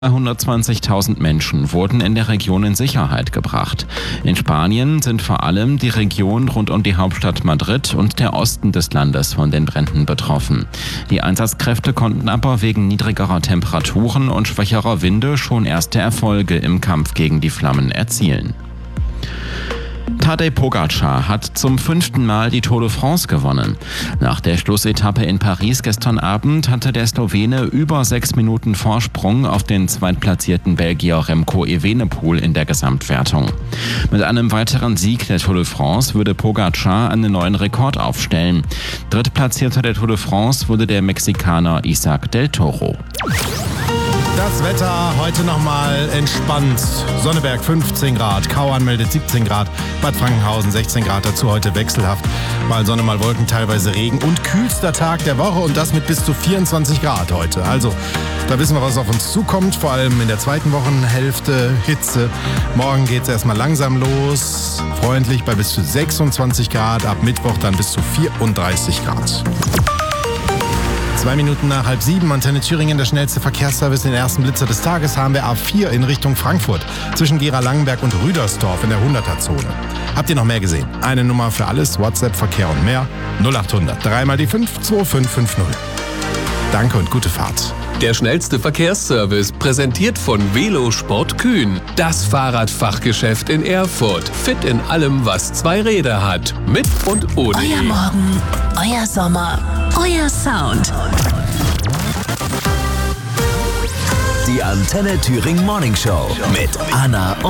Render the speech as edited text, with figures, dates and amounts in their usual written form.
120.000 Menschen wurden in der Region in Sicherheit gebracht. In Spanien sind vor allem die Region rund um die Hauptstadt Madrid und der Osten des Landes von den Bränden betroffen. Die Einsatzkräfte konnten aber wegen niedrigerer Temperaturen und schwächerer Winde schon erste Erfolge im Kampf gegen die Flammen erzielen. Tadej Pogačar hat zum 5. Mal die Tour de France gewonnen. Nach der Schlussetappe in Paris gestern Abend hatte der Slowene über 6 Minuten Vorsprung auf den zweitplatzierten Belgier Remco Evenepoel in der Gesamtwertung. Mit einem weiteren Sieg der Tour de France würde Pogačar einen neuen Rekord aufstellen. Drittplatzierter der Tour de France wurde der Mexikaner Isaac del Toro. Das Wetter heute nochmal entspannt. Sonneberg 15 Grad, Kauern meldet 17 Grad, Bad Frankenhausen 16 Grad, dazu heute wechselhaft. Mal Sonne, mal Wolken, teilweise Regen und kühlster Tag der Woche und das mit bis zu 24 Grad heute. Also, da wissen wir, was auf uns zukommt, vor allem in der zweiten Wochenhälfte Hitze. Morgen geht es erstmal langsam los, freundlich bei bis zu 26 Grad, ab Mittwoch dann bis zu 34 Grad. 2 Minuten nach 6:30, Antenne Thüringen, der schnellste Verkehrsservice. Den ersten Blitzer des Tages haben wir A4 in Richtung Frankfurt, zwischen Gera-Langenberg und Rüdersdorf in der 100er-Zone. Habt ihr noch mehr gesehen? Eine Nummer für alles, WhatsApp, Verkehr und mehr, 0800 3 mal die 5 2550. Danke und gute Fahrt. Der schnellste Verkehrsservice, präsentiert von Velosport Kühn. Das Fahrradfachgeschäft in Erfurt. Fit in allem, was 2 Räder hat. Mit und ohne. Euer Morgen, euer Sommer, euer Sound. Die Antenne Thüringen Morning Show mit Anna